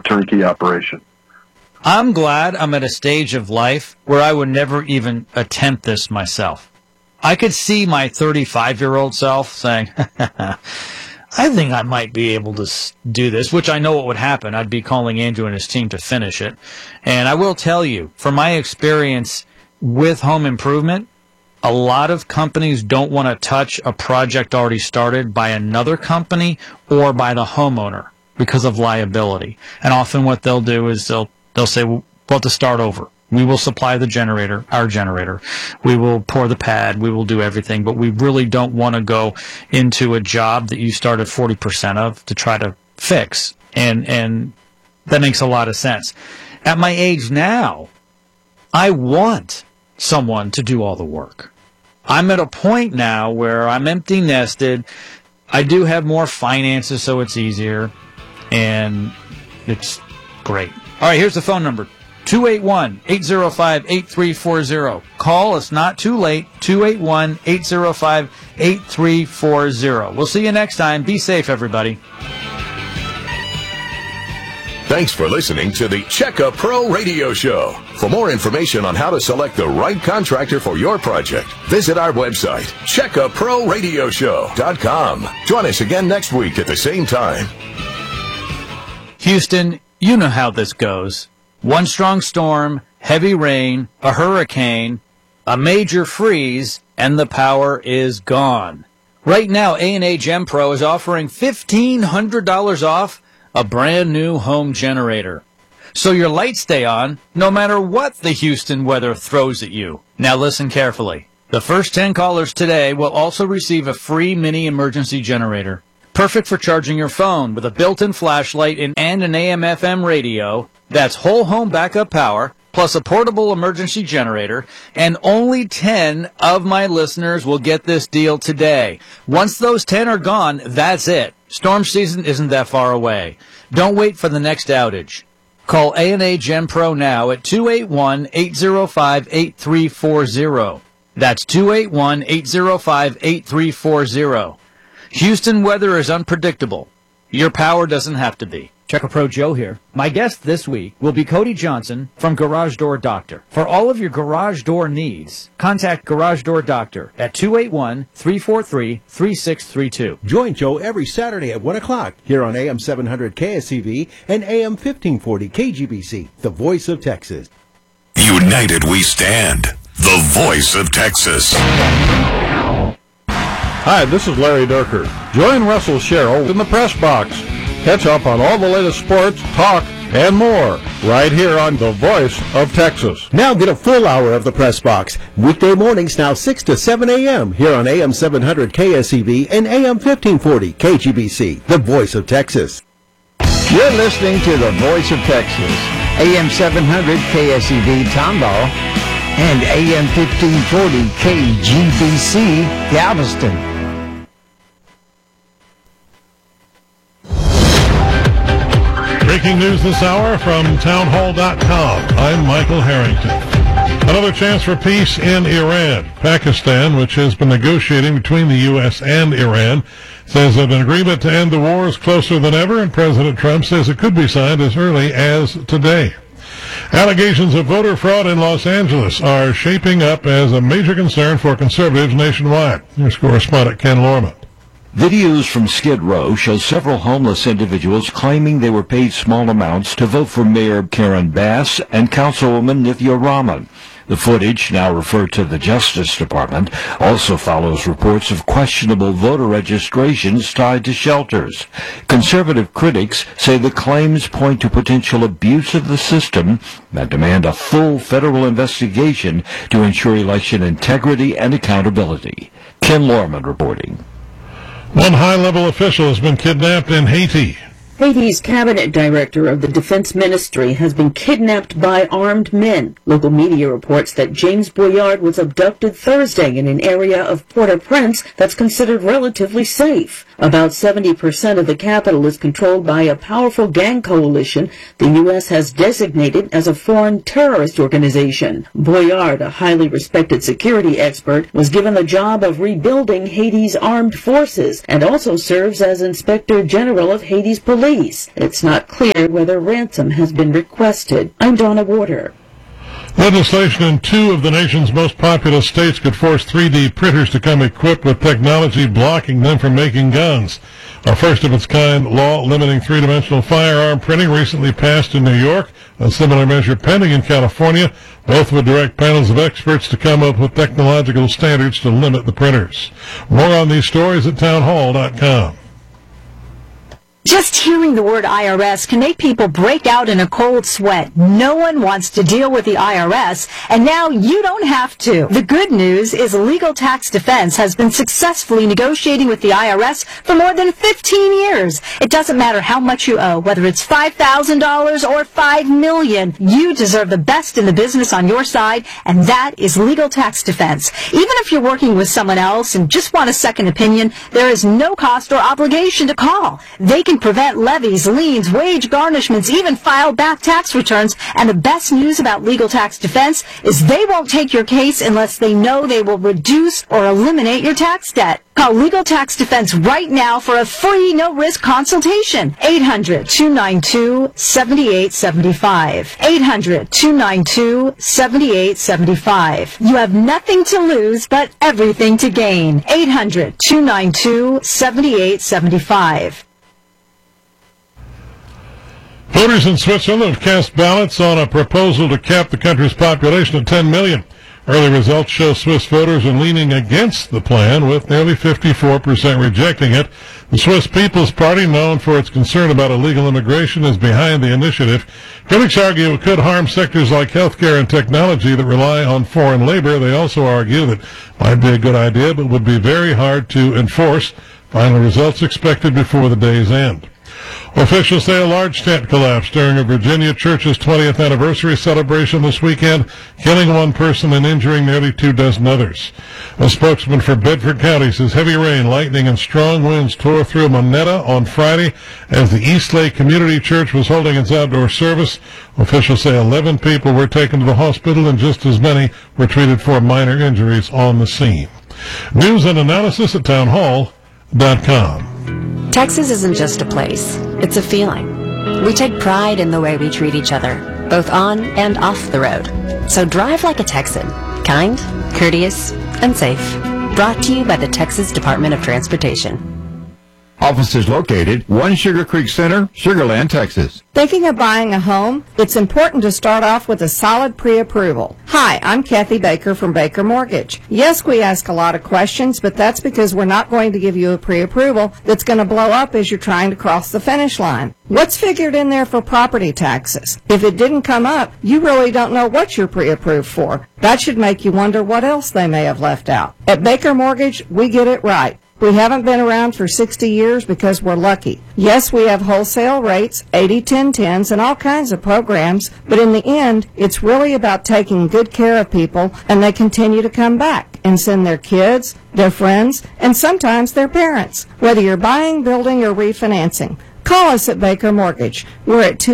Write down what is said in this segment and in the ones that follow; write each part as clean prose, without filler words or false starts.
turnkey operation. I'm glad I'm at a stage of life where I would never even attempt this myself. I could see my 35-year-old self saying, I think I might be able to do this, which I know what would happen. I'd be calling Andrew and his team to finish it. And I will tell you, from my experience with home improvement, a lot of companies don't want to touch a project already started by another company or by the homeowner because of liability. And often what they'll do is they'll say, well, we'll have to start over. We will supply the generator, our generator. We will pour the pad. We will do everything. But we really don't want to go into a job that you started 40% of to try to fix. And that makes a lot of sense. At my age now, I want someone to do all the work. I'm at a point now where I'm empty nested. I do have more finances, so it's easier. And it's great. All right, here's the phone number. 281-805-8340. Call. It's not too late. 281-805-8340. We'll see you next time. Be safe, everybody. Thanks for listening to the Checka Pro Radio Show. For more information on how to select the right contractor for your project, visit our website, CheckaProRadioShow.com. Join us again next week at the same time. Houston, you know how this goes. One strong storm, heavy rain, a hurricane, a major freeze, and the power is gone. Right now, A&A GenPro is offering $1,500 off a brand new home generator. So your lights stay on no matter what the Houston weather throws at you. Now listen carefully. The first 10 callers today will also receive a free mini emergency generator. Perfect for charging your phone with a built-in flashlight and an AM/FM radio. That's whole home backup power, plus a portable emergency generator, and only 10 of my listeners will get this deal today. Once those 10 are gone, that's it. Storm season isn't that far away. Don't wait for the next outage. Call A&A GenPro now at 281-805-8340. That's 281-805-8340. Houston weather is unpredictable. Your power doesn't have to be. Checka Pro Joe here. My guest this week will be Cody Johnson from Garage Door Doctor. For all of your garage door needs, contact Garage Door Doctor at 281-343-3632. Join Joe every Saturday at 1 o'clock here on AM 700 KSCV and AM 1540 KGBC, the voice of Texas. United we stand, the voice of Texas. Hi, this is Larry Durker. Join Russell Sherrill in the press box. Catch up on all the latest sports, talk, and more right here on The Voice of Texas. Now get a full hour of the press box. Weekday mornings now 6 to 7 a.m. here on AM 700 KSCV and AM 1540 KGBC, the voice of Texas. You're listening to The Voice of Texas, AM 700 KSCV Tomball and AM 1540 KGBC Galveston. Breaking news this hour from townhall.com. I'm Michael Harrington. Another chance for peace in Iran. Pakistan, which has been negotiating between the U.S. and Iran, says that an agreement to end the war is closer than ever, and President Trump says it could be signed as early as today. Allegations of voter fraud in Los Angeles are shaping up as a major concern for conservatives nationwide. Here's correspondent Ken Lorman. Videos from Skid Row show several homeless individuals claiming they were paid small amounts to vote for Mayor Karen Bass and Councilwoman Nithya Raman. The footage, now referred to the Justice Department, also follows reports of questionable voter registrations tied to shelters. Conservative critics say the claims point to potential abuse of the system and demand a full federal investigation to ensure election integrity and accountability. Ken Lorman reporting. One high-level official has been kidnapped in Haiti. Haiti's cabinet director of the defense ministry has been kidnapped by armed men. Local media reports that James Boyard was abducted Thursday in an area of Port-au-Prince that's considered relatively safe. About 70% of the capital is controlled by a powerful gang coalition the U.S. has designated as a foreign terrorist organization. Boyard, a highly respected security expert, was given the job of rebuilding Haiti's armed forces and also serves as Inspector General of Haiti's police. It's not clear whether ransom has been requested. I'm Donna Warder. Legislation in 2 of the nation's most populous states could force 3D printers to come equipped with technology blocking them from making guns. A first-of-its-kind law limiting three-dimensional firearm printing recently passed in New York. A similar measure pending in California. Both would direct panels of experts to come up with technological standards to limit the printers. More on these stories at townhall.com. Just hearing the word IRS can make people break out in a cold sweat. No one wants to deal with the IRS, and now you don't have to. The good news is Legal Tax Defense has been successfully negotiating with the IRS for more than 15 years. It doesn't matter how much you owe, whether it's $5,000 or $5 million. You deserve the best in the business on your side, and that is Legal Tax Defense. Even if you're working with someone else and just want a second opinion, there is no cost or obligation to call. They can prevent levies, liens, wage garnishments, even file back tax returns. And the best news about Legal Tax Defense is they won't take your case unless they know they will reduce or eliminate your tax debt. Call Legal Tax Defense right now for a free, no-risk consultation. 800-292-7875. 800-292-7875. You have nothing to lose, but everything to gain. 800-292-7875. Voters in Switzerland have cast ballots on a proposal to cap the country's population at 10 million. Early results show Swiss voters are leaning against the plan, with nearly 54% rejecting it. The Swiss People's Party, known for its concern about illegal immigration, is behind the initiative. Critics argue it could harm sectors like healthcare and technology that rely on foreign labor. They also argue that it might be a good idea, but would be very hard to enforce. Final results expected before the day's end. Officials say a large tent collapsed during a Virginia church's 20th anniversary celebration this weekend, killing one person and injuring nearly 24 others. A spokesman for Bedford County says heavy rain, lightning, and strong winds tore through Monetta on Friday as the East Lake Community Church was holding its outdoor service. Officials say 11 people were taken to the hospital and just as many were treated for minor injuries on the scene. News and analysis at townhall.com. Texas isn't just a place, it's a feeling. We take pride in the way we treat each other, both on and off the road. So drive like a Texan, kind, courteous, and safe. Brought to you by the Texas Department of Transportation. Offices located 1 Sugar Creek Center, Sugar Land, Texas. Thinking of buying a home? It's important to start off with a solid pre-approval. Hi, I'm Kathy Baker from Baker Mortgage. Yes, we ask a lot of questions, but that's because we're not going to give you a pre-approval that's going to blow up as you're trying to cross the finish line. What's figured in there for property taxes? If it didn't come up, you really don't know what you're pre-approved for. That should make you wonder what else they may have left out. At Baker Mortgage, we get it right. We haven't been around for 60 years because we're lucky. Yes, we have wholesale rates, 80-10-10s, and all kinds of programs, but in the end, it's really about taking good care of people, and they continue to come back and send their kids, their friends, and sometimes their parents, whether you're buying, building, or refinancing. Call us at Baker Mortgage. We're at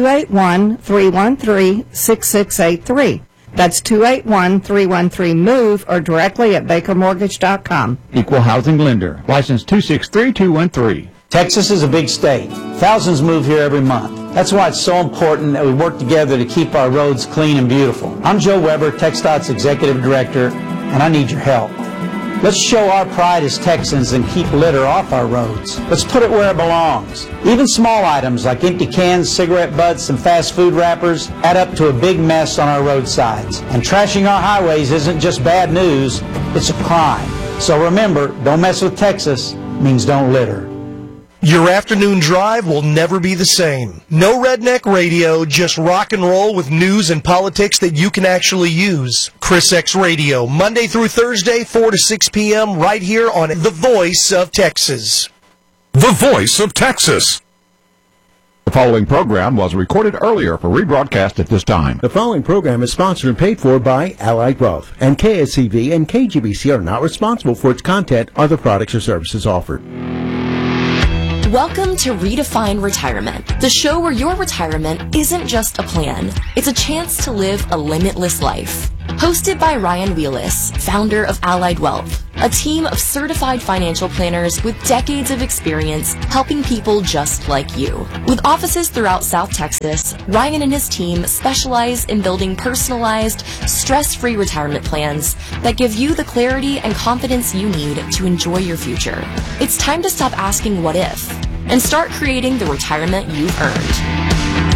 281-313-6683. That's 281-313-MOVE or directly at bakermortgage.com. Equal housing lender. License 263213. Texas is a big state. Thousands move here every month. That's why it's so important that we work together to keep our roads clean and beautiful. I'm Joe Weber, TxDOT's Executive Director, and I need your help. Let's show our pride as Texans and keep litter off our roads. Let's put it where it belongs. Even small items like empty cans, cigarette butts, and fast food wrappers add up to a big mess on our roadsides. And trashing our highways isn't just bad news, it's a crime. So remember, don't mess with Texas means don't litter. Your afternoon drive will never be the same. No redneck radio, just rock and roll with news and politics that you can actually use. Chris X Radio, Monday through Thursday, 4 to 6 p.m., right here on The Voice of Texas. The Voice of Texas. The following program was recorded earlier for rebroadcast at this time. The following program is sponsored and paid for by Allied Wealth, and KSCV and KGBC are not responsible for its content or the products or services offered. Welcome to Redefine Retirement, the show where your retirement isn't just a plan. It's a chance to live a limitless life. Hosted by Ryan Wheelis, founder of Allied Wealth, a team of certified financial planners with decades of experience helping people just like you. With offices throughout South Texas, Ryan and his team specialize in building personalized, stress-free retirement plans that give you the clarity and confidence you need to enjoy your future. It's time to stop asking what if and start creating the retirement you've earned.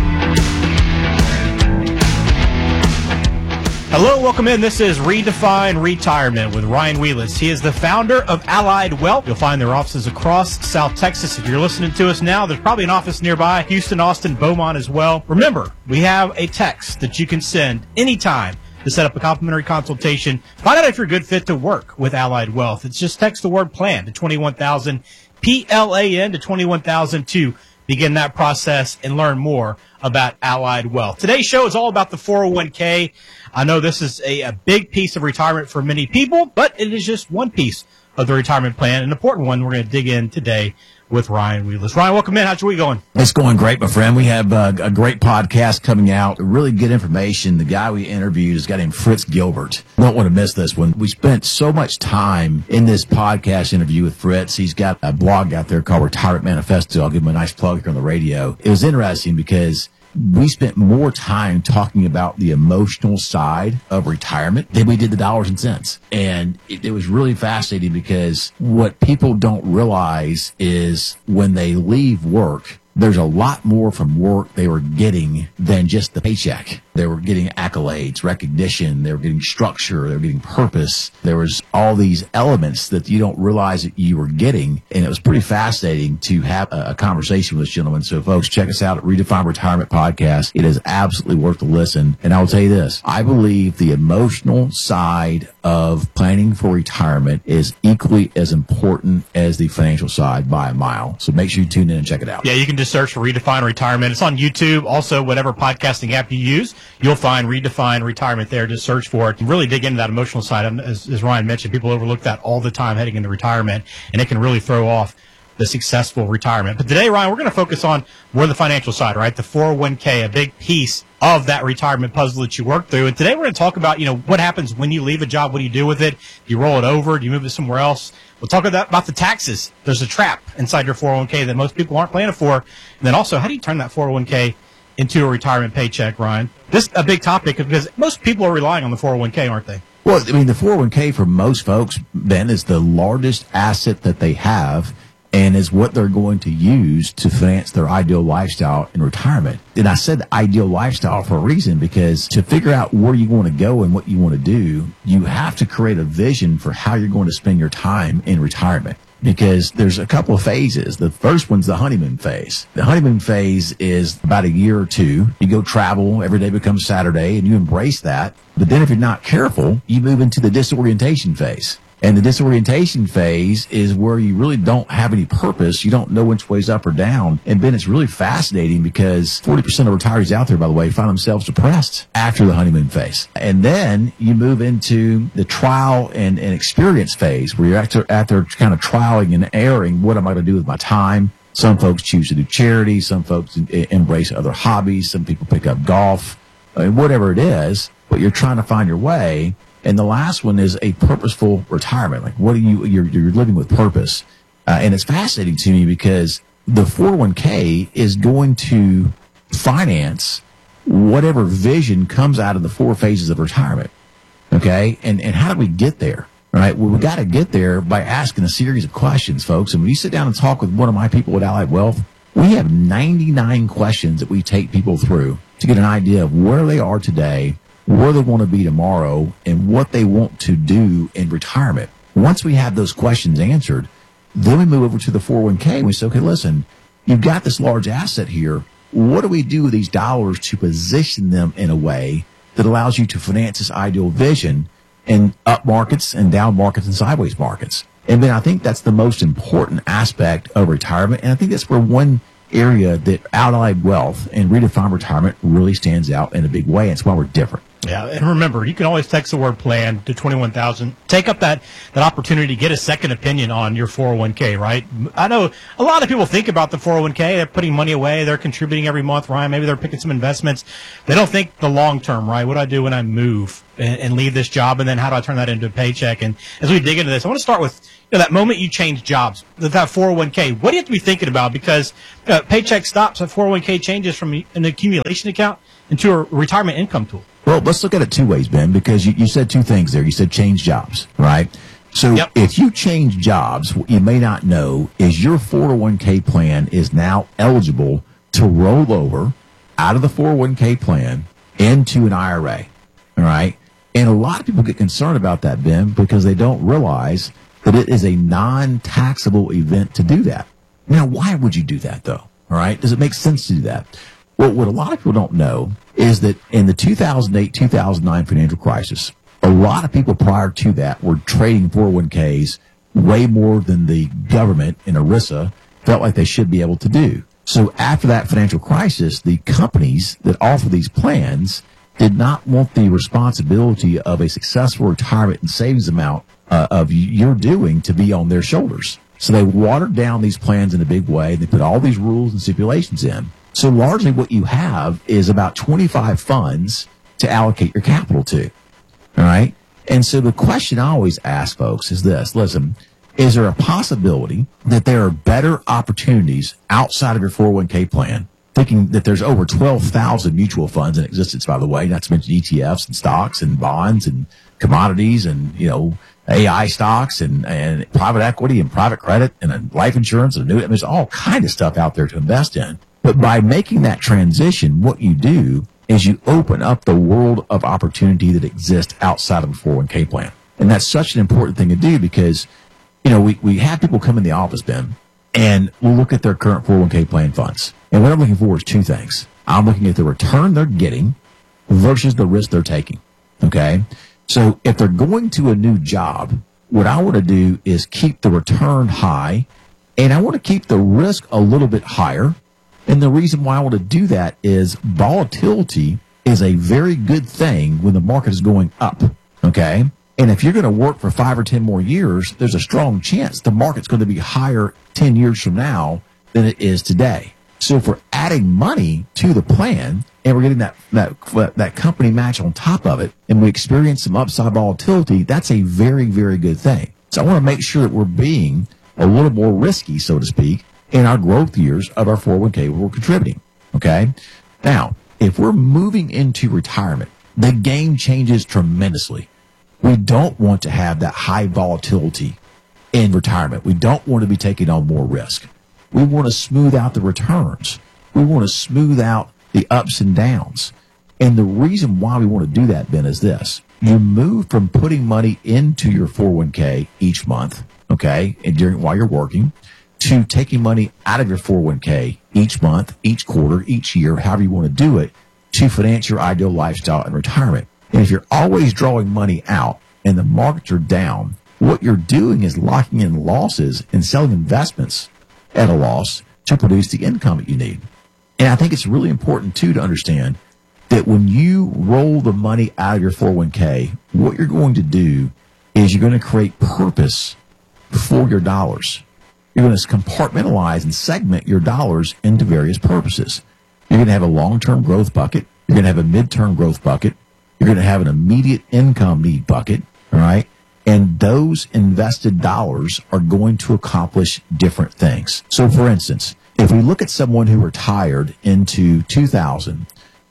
Hello, welcome in. This is Redefine Retirement with Ryan Wheelis. He is the founder of Allied Wealth. You'll find their offices across South Texas. If you're listening to us now, there's probably an office nearby, Houston, Austin, Beaumont as well. Remember, we have a text that you can send anytime to set up a complimentary consultation. Find out if you're a good fit to work with Allied Wealth. It's just text the word PLAN to 21,000, PLAN to 21,000 to begin that process and learn more about Allied Wealth. Today's show is all about the 401k. I know this is a big piece of retirement for many people, but it is just one piece of the retirement plan, an important one we're going to dig in today with Ryan Wheelis. Ryan, welcome in. How's your week going? It's going great, my friend. We have a great podcast coming out, really good information. The guy we interviewed is a guy named Fritz Gilbert. Don't want to miss this one. We spent so much time in this podcast interview with Fritz. He's got a blog out there called Retirement Manifesto. I'll give him a nice plug here on the radio. It was interesting because we spent more time talking about the emotional side of retirement than we did the dollars and cents. And it was really fascinating because what people don't realize is when they leave work, there's a lot more from work they were getting than just the paycheck. They were getting accolades, recognition, they were getting structure, they were getting purpose. There was all these elements that you don't realize that you were getting. And it was pretty fascinating to have a conversation with this gentleman. So folks, check us out at Redefine Retirement Podcast. It is absolutely worth the listen. And I will tell you this, I believe the emotional side of planning for retirement is equally as important as the financial side by a mile. So make sure you tune in and check it out. Yeah, you can just search for Redefine Retirement. It's on YouTube. Also, whatever podcasting app you use, you'll find Redefine Retirement there. Just search for it and really dig into that emotional side. And as Ryan mentioned, people overlook that all the time heading into retirement, and it can really throw off the successful retirement. But today, Ryan, we're going to focus on more the financial side, right? The 401k, a big piece of that retirement puzzle that you work through. And today we're going to talk about, what happens when you leave a job. What do you do with it? Do you roll it over? Do you move it somewhere else? We'll talk about the taxes. There's a trap inside your 401k that most people aren't planning for. And then also, how do you turn that 401k into a retirement paycheck, Ryan? This is a big topic because most people are relying on the 401k, aren't they? Well, I mean, the 401k for most folks, Ben, is the largest asset that they have and is what they're going to use to finance their ideal lifestyle in retirement. And I said ideal lifestyle for a reason, because to figure out where you want to go and what you want to do, you have to create a vision for how you're going to spend your time in retirement. Because there's a couple of phases. The first one's the honeymoon phase. The honeymoon phase is about a year or two. You go travel, every day becomes Saturday, and you embrace that. But then if you're not careful, you move into the disorientation phase. And the disorientation phase is where you really don't have any purpose. You don't know which way's up or down. And Ben, it's really fascinating because 40% of retirees out there, by the way, find themselves depressed after the honeymoon phase. And then you move into the trial and experience phase where you're after kind of trialing and erring. What am I going to do with my time? Some folks choose to do charity. Some folks embrace other hobbies. Some people pick up golf. Whatever it is, but you're trying to find your way. And the last one is a purposeful retirement. Like, what you're living with purpose. And it's fascinating to me because the 401k is going to finance whatever vision comes out of the four phases of retirement. Okay. And how do we get there? Right. Well, we got to get there by asking a series of questions, folks. And when you sit down and talk with one of my people at Allied Wealth, we have 99 questions that we take people through to get an idea of where they are today, where they want to be tomorrow, and what they want to do in retirement. Once we have those questions answered, then we move over to the 401k and we say, okay, listen, you've got this large asset here. What do we do with these dollars to position them in a way that allows you to finance this ideal vision in up markets and down markets and sideways markets? And then I think that's the most important aspect of retirement. And I think that's where one area that Allied Wealth and Redefine Retirement really stands out in a big way. It's why we're different. Yeah, and remember, you can always text the word plan to 21,000. Take up that opportunity to get a second opinion on your 401k, right? I know a lot of people think about the 401k. They're putting money away. They're contributing every month, Ryan. Maybe they're picking some investments. They don't think the long term, right? What do I do when I move and leave this job? And then how do I turn that into a paycheck? And as we dig into this, I want to start with that moment you change jobs, that 401k. What do you have to be thinking about? Because paycheck stops, that 401k changes from an accumulation account into a retirement income tool. Well, let's look at it two ways, Ben, because you said two things there. You said change jobs, right? So if you change jobs, what you may not know is your 401k plan is now eligible to roll over out of the 401k plan into an IRA, all right? And a lot of people get concerned about that, Ben, because they don't realize that it is a non-taxable event to do that. Now, why would you do that, though? All right? Does it make sense to do that? Well, what a lot of people don't know is that in the 2008-2009 financial crisis, a lot of people prior to that were trading 401ks way more than the government and ERISA felt like they should be able to do. So after that financial crisis, the companies that offer these plans did not want the responsibility of a successful retirement and savings amount of your doing to be on their shoulders. So they watered down these plans in a big way. They put all these rules and stipulations in. So largely what you have is about 25 funds to allocate your capital to. All right? And so the question I always ask folks is this. Listen, is there a possibility that there are better opportunities outside of your 401k plan? Thinking that there's over 12,000 mutual funds in existence, by the way, not to mention ETFs and stocks and bonds and commodities and, AI stocks and private equity and private credit and life insurance and there's all kind of stuff out there to invest in. But by making that transition, what you do is you open up the world of opportunity that exists outside of a 401k plan. And that's such an important thing to do because, we have people come in the office, Ben, and we'll look at their current 401k plan funds. And what I'm looking for is two things. I'm looking at the return they're getting versus the risk they're taking. Okay? So if they're going to a new job, what I want to do is keep the return high, and I want to keep the risk a little bit higher. And the reason why I want to do that is volatility is a very good thing when the market is going up, okay? And if you're going to work for 5 or 10 more years, there's a strong chance the market's going to be higher 10 years from now than it is today. So if we're adding money to the plan and we're getting that company match on top of it and we experience some upside volatility, that's a very, very good thing. So I want to make sure that we're being a little more risky, so to speak, in our growth years of our 401k where we're contributing, okay? Now, if we're moving into retirement, the game changes tremendously. We don't want to have that high volatility in retirement. We don't want to be taking on more risk. We want to smooth out the returns. We want to smooth out the ups and downs. And the reason why we want to do that, Ben, is this. You move from putting money into your 401k each month, okay, and while you're working, to taking money out of your 401k each month, each quarter, each year, however you want to do it, to finance your ideal lifestyle and retirement. And if you're always drawing money out and the markets are down, what you're doing is locking in losses and selling investments at a loss to produce the income that you need. And I think it's really important, too, to understand that when you roll the money out of your 401k, what you're going to do is you're going to create purpose for your dollars. You're going to compartmentalize and segment your dollars into various purposes. You're going to have a long-term growth bucket. You're going to have a mid-term growth bucket. You're going to have an immediate income need bucket, all right? And those invested dollars are going to accomplish different things. So, for instance, if we look at someone who retired into 2000,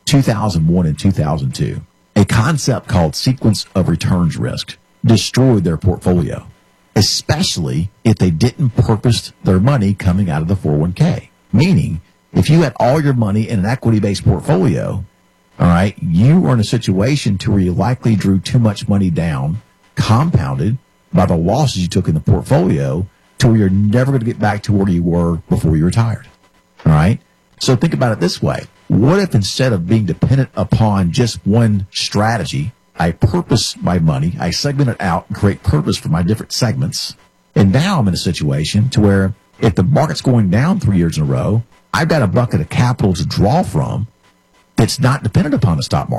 2001, and 2002, a concept called sequence of returns risk destroyed their portfolio, especially if they didn't purpose their money coming out of the 401k. Meaning, if you had all your money in an equity-based portfolio, all right, you were in a situation to where you likely drew too much money down, compounded by the losses you took in the portfolio, to where you're never going to get back to where you were before you retired. All right? So think about it this way. What if instead of being dependent upon just one strategy, I purpose my money, I segment it out and create purpose for my different segments, and now I'm in a situation to where if the market's going down 3 years in a row, I've got a bucket of capital to draw from that's not dependent upon the stock market.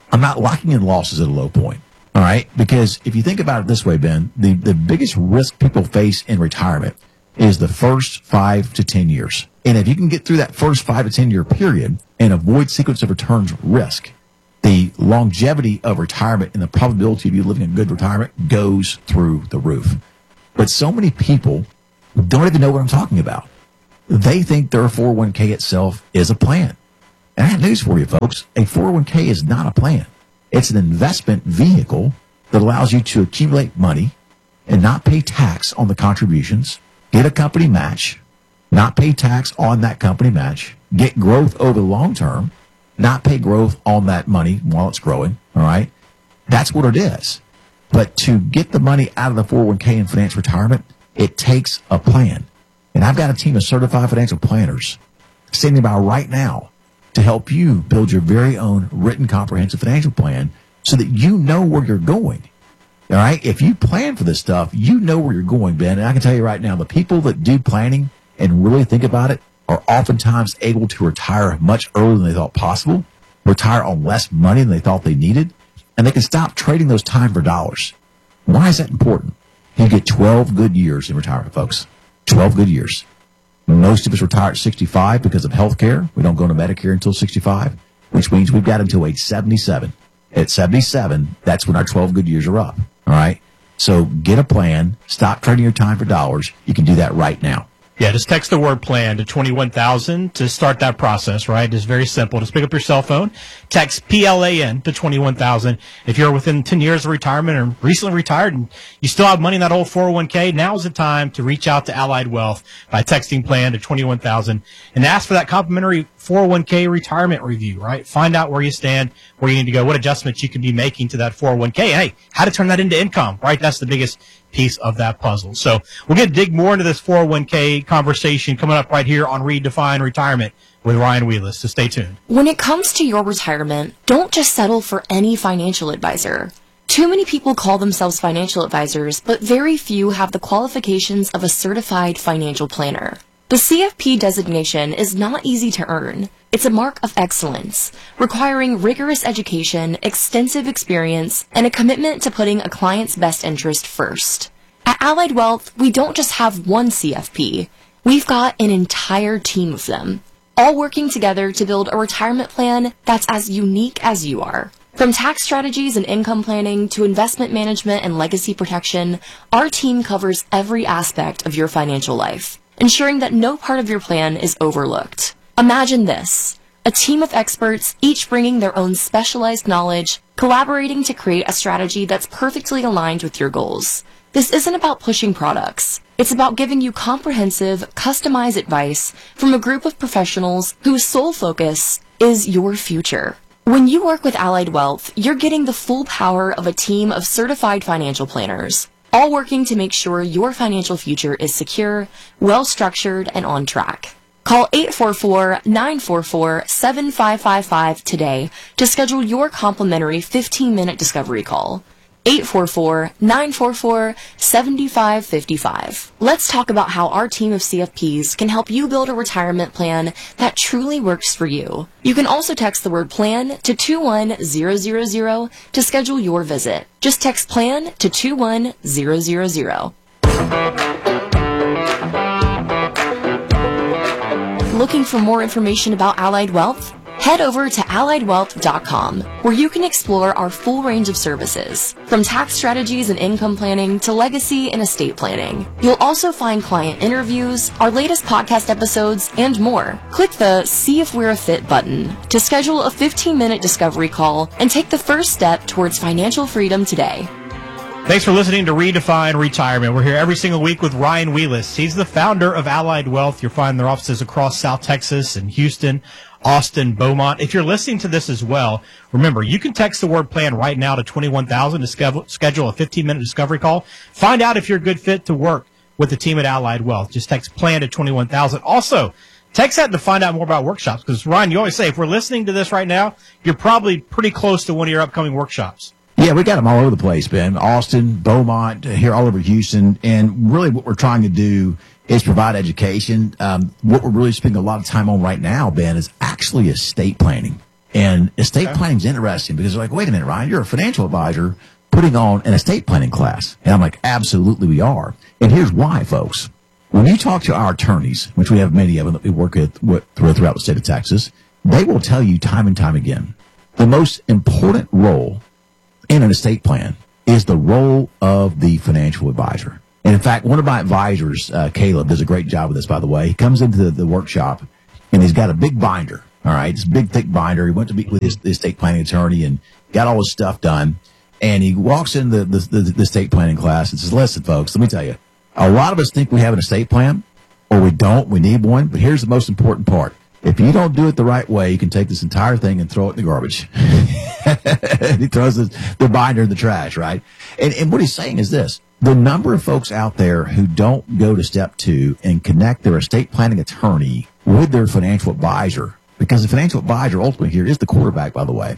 I'm not locking in losses at a low point. All right. Because if you think about it this way, Ben, the biggest risk people face in retirement is the first 5 to 10 years. And if you can get through that first 5 to 10 year period and avoid sequence of returns risk, the longevity of retirement and the probability of you living a good retirement goes through the roof. But so many people don't even know what I'm talking about. They think their 401k itself is a plan. And I have news for you, folks. A 401k is not a plan. It's an investment vehicle that allows you to accumulate money and not pay tax on the contributions, get a company match, not pay tax on that company match, get growth over the long term, not pay growth on that money while it's growing, all right? That's what it is. But to get the money out of the 401k and finance retirement, it takes a plan. And I've got a team of certified financial planners standing by right now to help you build your very own written comprehensive financial plan so that you know where you're going. All right? If you plan for this stuff, you know where you're going, Ben. And I can tell you right now, the people that do planning and really think about it are oftentimes able to retire much earlier than they thought possible, retire on less money than they thought they needed, and they can stop trading those time for dollars. Why is that important? You get 12 good years in retirement, folks. 12 good years. Most of us retire at 65 because of health care. We don't go to Medicare until 65, which means we've got until age 77. At 77, that's when our 12 good years are up. All right? So get a plan. Stop trading your time for dollars. You can do that right now. Yeah, just text the word plan to 21,000 to start that process, right? It's very simple. Just pick up your cell phone, text PLAN to 21,000. If you're within 10 years of retirement or recently retired and you still have money in that old 401k, now's the time to reach out to Allied Wealth by texting plan to 21,000 and ask for that complimentary 401k retirement review, right? Find out where you stand, where you need to go, what adjustments you can be making to that 401k, and hey, how to turn that into income, right? That's the biggest piece of that puzzle. So we're going to dig more into this 401k conversation coming up right here on Redefine Retirement with Ryan Wheelis. So stay tuned. When it comes to your retirement, don't just settle for any financial advisor. Too many people call themselves financial advisors, but very few have the qualifications of a certified financial planner. The CFP designation is not easy to earn. It's a mark of excellence, requiring rigorous education, extensive experience, and a commitment to putting a client's best interest first. At Allied Wealth, we don't just have one CFP. We've got an entire team of them, all working together to build a retirement plan that's as unique as you are. From tax strategies and income planning to investment management and legacy protection, our team covers every aspect of your financial life, ensuring that no part of your plan is overlooked. Imagine this, a team of experts, each bringing their own specialized knowledge, collaborating to create a strategy that's perfectly aligned with your goals. This isn't about pushing products. It's about giving you comprehensive, customized advice from a group of professionals whose sole focus is your future. When you work with Allied Wealth, you're getting the full power of a team of certified financial planners, all working to make sure your financial future is secure, well-structured, and on track. Call 844-944-7555 today to schedule your complimentary 15-minute discovery call. 844-944-7555. Let's talk about how our team of CFPs can help you build a retirement plan that truly works for you. You can also text the word PLAN to 21000 to schedule your visit. Just text PLAN to 21000. Looking for more information about Allied Wealth? Head over to alliedwealth.com, where you can explore our full range of services, from tax strategies and income planning to legacy and estate planning. You'll also find client interviews, our latest podcast episodes, and more. Click the See If We're a Fit button to schedule a 15-minute discovery call and take the first step towards financial freedom today. Thanks for listening to Redefine Retirement. We're here every single week with Ryan Wheelis. He's the founder of Allied Wealth. You'll find their offices across South Texas and Houston, Austin, Beaumont. If you're listening to this as well, remember, you can text the word plan right now to 21,000 to schedule a 15-minute discovery call. Find out if you're a good fit to work with the team at Allied Wealth. Just text plan to 21,000. Also, text that to find out more about workshops, because, Ryan, you always say, if we're listening to this right now, you're probably pretty close to one of your upcoming workshops. Yeah, we got them all over the place, Ben. Austin, Beaumont, here all over Houston. And really what we're trying to do is provide education. What we're really spending a lot of time on right now, Ben, is actually estate planning. And estate planning is interesting because they're like, wait a minute, Ryan, you're a financial advisor putting on an estate planning class. And I'm like, absolutely we are. And here's why, folks. When you talk to our attorneys, which we have many of them that we work with throughout the state of Texas, they will tell you time and time again, the most important role in an estate plan is the role of the financial advisor. And in fact, one of my advisors, Caleb, does a great job with this, by the way. He comes into the workshop and he's got a big binder. All right. It's a big, thick binder. He went to meet with his estate planning attorney and got all his stuff done. And he walks into the estate planning class and says, listen, folks, let me tell you, a lot of us think we have an estate plan or we don't. We need one. But here's the most important part. If you don't do it the right way, you can take this entire thing and throw it in the garbage. He throws the binder in the trash, right? And what he's saying is this. The number of folks out there who don't go to step 2 and connect their estate planning attorney with their financial advisor, because the financial advisor ultimately here is the quarterback, by the way,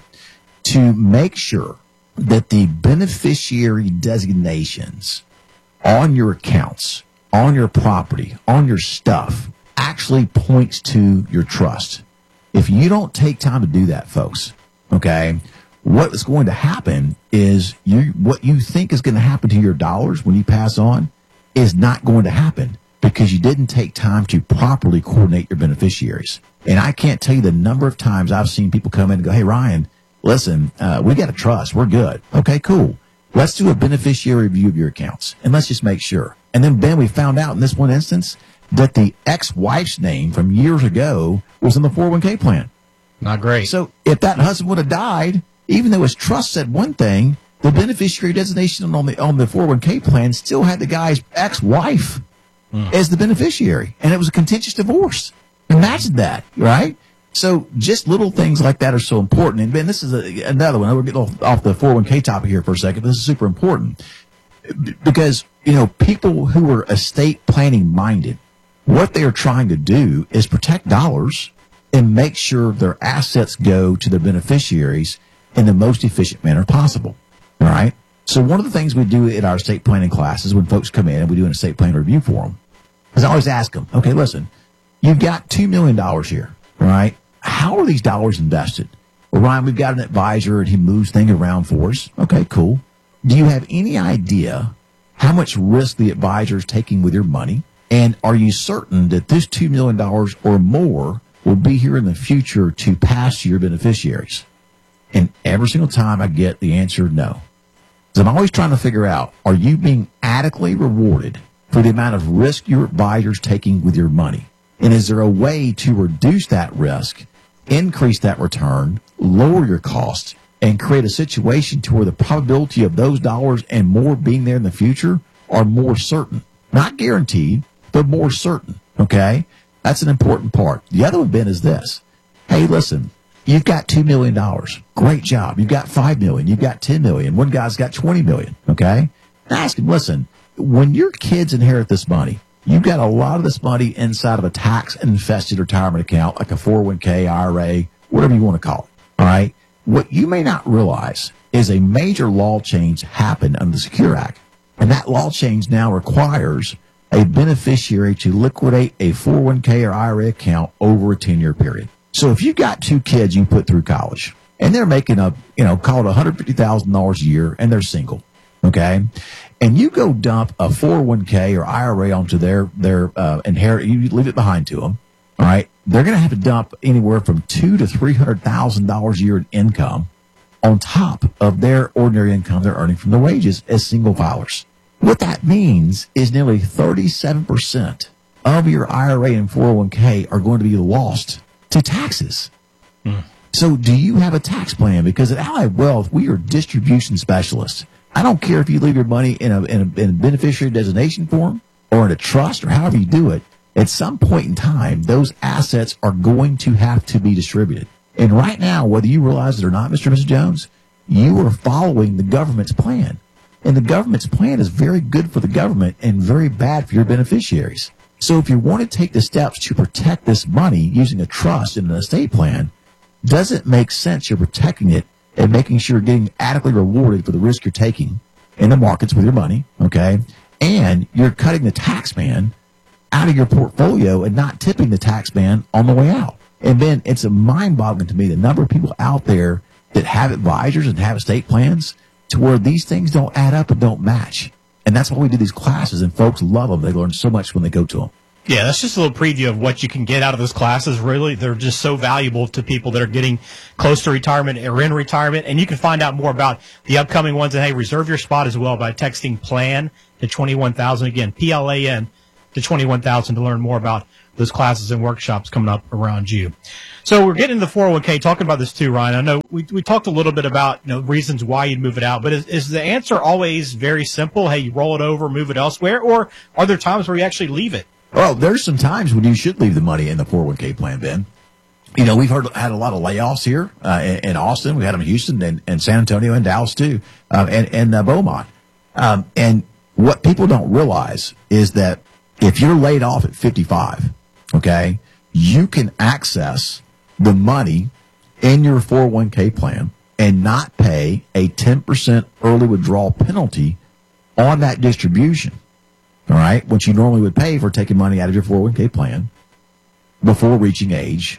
to make sure that the beneficiary designations on your accounts, on your property, on your stuff actually points to your trust. If you don't take time to do that, folks, okay, what is going to happen is what you think is going to happen to your dollars when you pass on is not going to happen because you didn't take time to properly coordinate your beneficiaries. And I can't tell you the number of times I've seen people come in and go, hey, Ryan, listen, we got to trust. We're good. Okay, cool. Let's do a beneficiary review of your accounts and let's just make sure. And then, Ben, we found out in this one instance that the ex-wife's name from years ago was in the 401k plan. Not great. So if that husband would have died, even though his trust said one thing, the beneficiary designation on the 401k plan still had the guy's ex-wife as the beneficiary, and it was a contentious divorce. Imagine that, right? So just little things like that are so important. And Ben, this is another one. We're getting off the 401k topic here for a second, but this is super important because, you know, people who are estate planning minded, what they are trying to do is protect dollars and make sure their assets go to their beneficiaries in the most efficient manner possible. All right. So one of the things we do in our estate planning classes when folks come in and we do an estate plan review for them is I always ask them, okay, listen, you've got $2 million here, all right? How are these dollars invested? Well, Ryan, we've got an advisor and he moves things around for us. Okay, cool. Do you have any idea how much risk the advisor is taking with your money? And are you certain that this $2 million or more will be here in the future to pass to your beneficiaries? And every single time I get the answer no. So I'm always trying to figure out, are you being adequately rewarded for the amount of risk your advisor is taking with your money? And is there a way to reduce that risk, increase that return, lower your costs, and create a situation to where the probability of those dollars and more being there in the future are more certain? Not guaranteed, but more certain, okay? That's an important part. The other one, Ben, is this. Hey, listen, you've got $2 million. Great job. You've got $5 million. You've got $10 million. One guy's got $20 million, okay? Ask him, listen, when your kids inherit this money, you've got a lot of this money inside of a tax-infested retirement account, like a 401k, IRA, whatever you want to call it, all right? What you may not realize is a major law change happened under the Secure Act, and that law change now requires a beneficiary to liquidate a 401k or IRA account over a 10-year period. So if you've got 2 kids you put through college, and they're making call it $150,000 a year, and they're single, okay? And you go dump a 401k or IRA onto their inherit, you leave it behind to them, all right? They're going to have to dump anywhere from $200,000 to $300,000 a year in income on top of their ordinary income they're earning from their wages as single filers. What that means is nearly 37% of your IRA and 401k are going to be lost to taxes. So do you have a tax plan? Because at Allied Wealth, we are distribution specialists. I don't care if you leave your money in a beneficiary designation form or in a trust or however you do it. At some point in time, those assets are going to have to be distributed. And right now, whether you realize it or not, Mr. and Mrs. Jones, you are following the government's plan. And the government's plan is very good for the government and very bad for your beneficiaries. So if you want to take the steps to protect this money using a trust and an estate plan, does it make sense you're protecting it and making sure you're getting adequately rewarded for the risk you're taking in the markets with your money, okay? And you're cutting the tax man out of your portfolio and not tipping the tax man on the way out. And Ben, it's a mind-boggling to me the number of people out there that have advisors and have estate plans to where these things don't add up and don't match. And that's why we do these classes, and folks love them. They learn so much when they go to them. Yeah, that's just a little preview of what you can get out of those classes. Really, they're just so valuable to people that are getting close to retirement or in retirement. And you can find out more about the upcoming ones. And, hey, reserve your spot as well by texting PLAN to 21,000. Again, PLAN to 21,000 to learn more about those classes and workshops coming up around you. So we're getting into the 401k, talking about this too, Ryan. I know we talked a little bit about reasons why you'd move it out, but is the answer always very simple? Hey, you roll it over, move it elsewhere, or are there times where you actually leave it? Well, there's some times when you should leave the money in the 401k plan, Ben. We've had a lot of layoffs here in Austin. We had them in Houston and San Antonio and Dallas too, and Beaumont. And what people don't realize is that if you're laid off at 55, okay, you can access the money in your 401k plan and not pay a 10% early withdrawal penalty on that distribution. All right, what you normally would pay for taking money out of your 401k plan before reaching age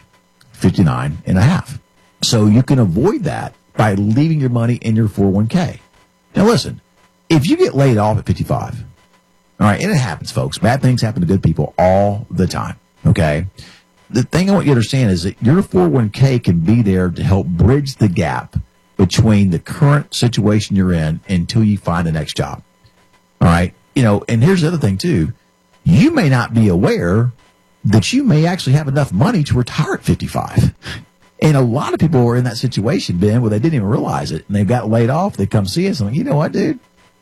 59 and a half. So you can avoid that by leaving your money in your 401k. Now listen, if you get laid off at 55, all right, and it happens, folks. Bad things happen to good people all the time, okay? The thing I want you to understand is that your 401k can be there to help bridge the gap between the current situation you're in until you find the next job, all right? And here's the other thing, too. You may not be aware that you may actually have enough money to retire at 55. And a lot of people are in that situation, Ben, where they didn't even realize it. And they got laid off. They come see us and like, you know what, dude?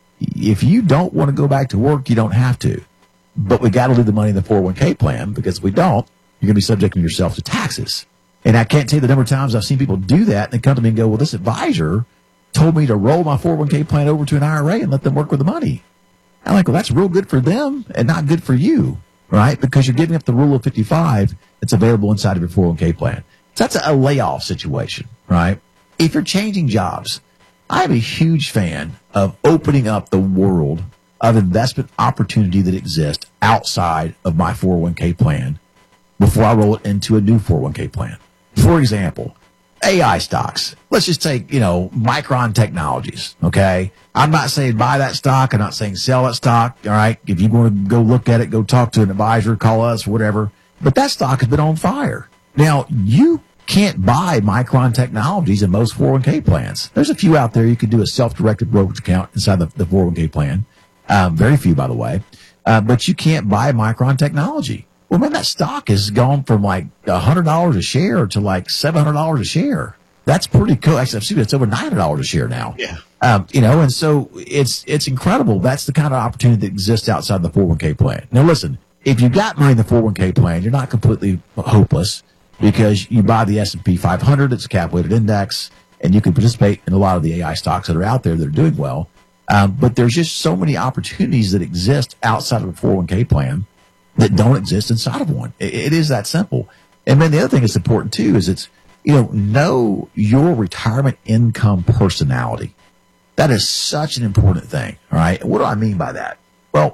If you don't want to go back to work, you don't have to. But we got to leave the money in the 401k plan, because if we don't, you're going to be subjecting yourself to taxes. And I can't tell you the number of times I've seen people do that. And they come to me and go, well, this advisor told me to roll my 401k plan over to an IRA and let them work with the money. I'm like, well, that's real good for them and not good for you, right? Because you're giving up the rule of 55 that's available inside of your 401k plan. So that's a layoff situation, right? If you're changing jobs, I'm a huge fan of opening up the world of investment opportunity that exists outside of my 401k plan before I roll it into a new 401k plan. For example, AI stocks. Let's just take, Micron Technologies, okay? I'm not saying buy that stock. I'm not saying sell that stock, all right? If you want to go look at it, go talk to an advisor, call us, whatever. But that stock has been on fire. Now, you can't buy Micron Technologies in most 401k plans. There's a few out there. You could do a self-directed brokerage account inside the 401k plan. Very few, by the way. But you can't buy Micron Technology. Well, man, that stock has gone from like $100 a share to like $700 a share. That's pretty cool. Actually, it's over $900 a share now. Yeah. And so it's incredible. That's the kind of opportunity that exists outside the 401k plan. Now, listen, if you got money in the 401k plan, you're not completely hopeless, because you buy the S&P 500. It's a cap-weighted index, and you can participate in a lot of the AI stocks that are out there that are doing well. But there's just so many opportunities that exist outside of a 401k plan that don't exist inside of one. It is that simple. And then the other thing that's important too is it's, know your retirement income personality. That is such an important thing. All right. What do I mean by that? Well,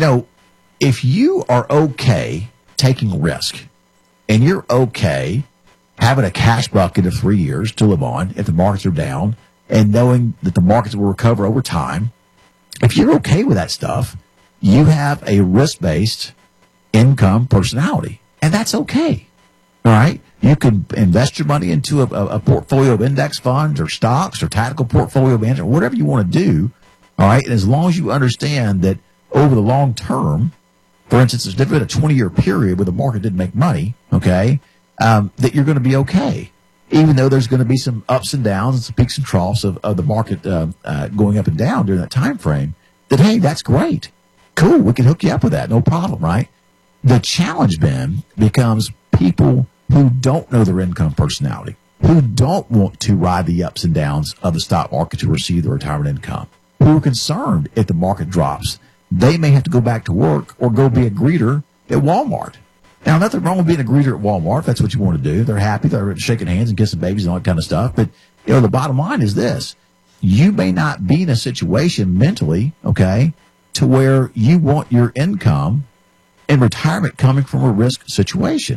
if you are okay taking risk and you're okay having a cash bucket of 3 years to live on if the markets are down, and knowing that the markets will recover over time, if you're okay with that stuff, you have a risk-based income personality, and that's okay. All right. You can invest your money into a portfolio of index funds or stocks or tactical portfolio management, whatever you want to do. All right. And as long as you understand that over the long term, for instance, there's been a 20-year period where the market didn't make money, okay, that you're going to be okay, even though there's going to be some ups and downs and some peaks and troughs of the market going up and down during that time frame, that, hey, that's great. Cool. We can hook you up with that. No problem, right? The challenge, Ben, becomes people who don't know their income personality, who don't want to ride the ups and downs of the stock market to receive their retirement income, who are concerned if the market drops, they may have to go back to work or go be a greeter at Walmart. Now, nothing wrong with being a greeter at Walmart if that's what you want to do. They're happy. They're shaking hands and kissing babies and all that kind of stuff. But, the bottom line is this. You may not be in a situation mentally, okay, to where you want your income in retirement coming from a risk situation.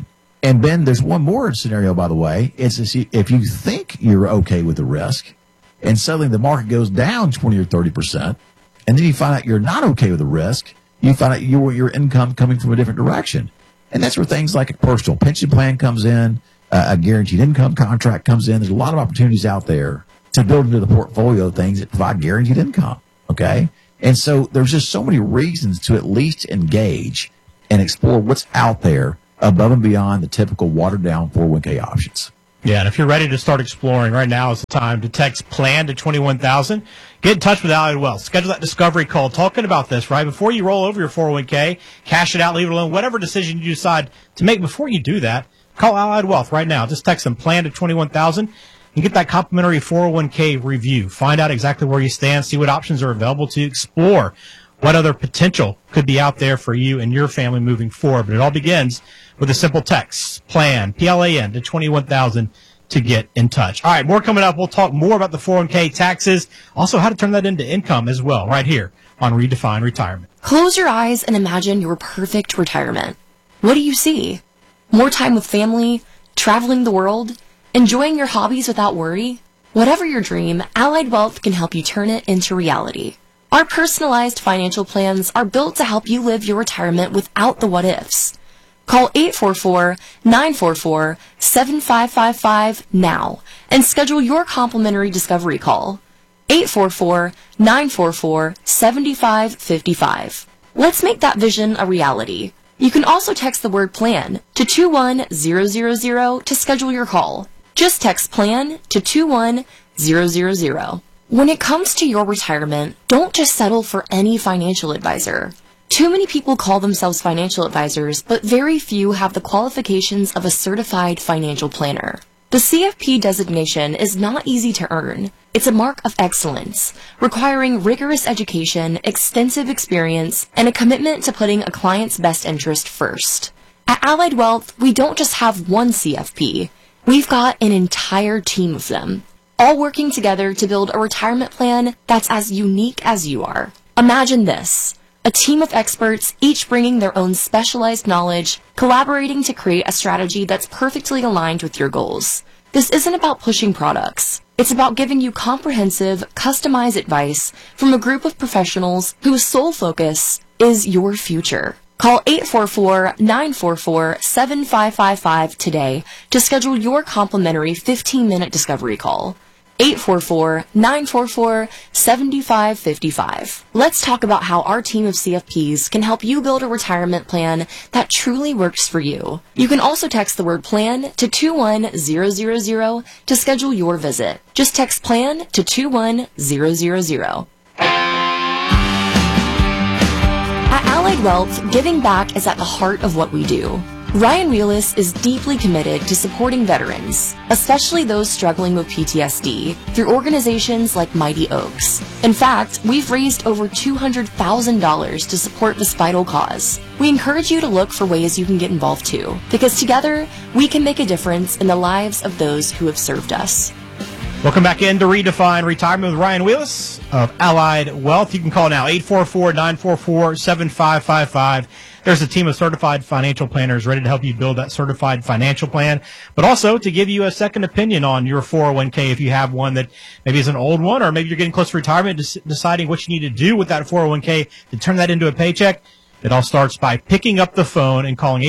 And Ben, there's one more scenario, by the way. It's if you think you're okay with the risk and suddenly the market goes down 20 or 30%, and then you find out you're not okay with the risk, you find out your income coming from a different direction. And that's where things like a personal pension plan comes in, a guaranteed income contract comes in. There's a lot of opportunities out there to build into the portfolio things that provide guaranteed income. Okay. And so there's just so many reasons to at least engage and explore what's out there above and beyond the typical watered-down 401k options. Yeah, and if you're ready to start exploring, right now is the time to text PLAN to 21,000. Get in touch with Allied Wealth. Schedule that discovery call talking about this, right? Before you roll over your 401k, cash it out, leave it alone, whatever decision you decide to make before you do that, call Allied Wealth right now. Just text them PLAN to 21,000 and get that complimentary 401k review. Find out exactly where you stand, see what options are available to you, explore what other potential could be out there for you and your family moving forward. But it all begins with a simple text, PLAN, P-L-A-N, to 21,000 to get in touch. All right, more coming up. We'll talk more about the 401k taxes, also how to turn that into income as well, right here on Redefine Retirement. Close your eyes and imagine your perfect retirement. What do you see? More time with family, traveling the world, enjoying your hobbies without worry? Whatever your dream, Allied Wealth can help you turn it into reality. Our personalized financial plans are built to help you live your retirement without the what-ifs. Call 844-944-7555 now and schedule your complimentary discovery call. 844-944-7555. Let's make that vision a reality. You can also text the word PLAN to 21000 to schedule your call. Just text PLAN to 21000. When it comes to your retirement, don't just settle for any financial advisor. Too many people call themselves financial advisors, but very few have the qualifications of a certified financial planner. The CFP designation is not easy to earn. It's a mark of excellence, requiring rigorous education, extensive experience, and a commitment to putting a client's best interest first. At Allied Wealth, we don't just have one CFP. We've got an entire team of them, all working together to build a retirement plan that's as unique as you are. Imagine this. A team of experts, each bringing their own specialized knowledge, collaborating to create a strategy that's perfectly aligned with your goals. This isn't about pushing products. It's about giving you comprehensive, customized advice from a group of professionals whose sole focus is your future. Call 844-944-7555 today to schedule your complimentary 15-minute discovery call. 844-944-7555. Let's talk about how our team of CFPs can help you build a retirement plan that truly works for you. You can also text the word PLAN to 21000 to schedule your visit. Just text PLAN to 21000. At Allied Wealth, giving back is at the heart of what we do. Ryan Wheelis is deeply committed to supporting veterans, especially those struggling with PTSD, through organizations like Mighty Oaks. In fact, we've raised over $200,000 to support this vital cause. We encourage you to look for ways you can get involved too, because together, we can make a difference in the lives of those who have served us. Welcome back into Redefine Retirement with Ryan Wheelis of Allied Wealth. You can call now, 844-944-7555. There's a team of certified financial planners ready to help you build that certified financial plan, but also to give you a second opinion on your 401k if you have one that maybe is an old one, or maybe you're getting close to retirement, deciding what you need to do with that 401k to turn that into a paycheck. It all starts by picking up the phone and calling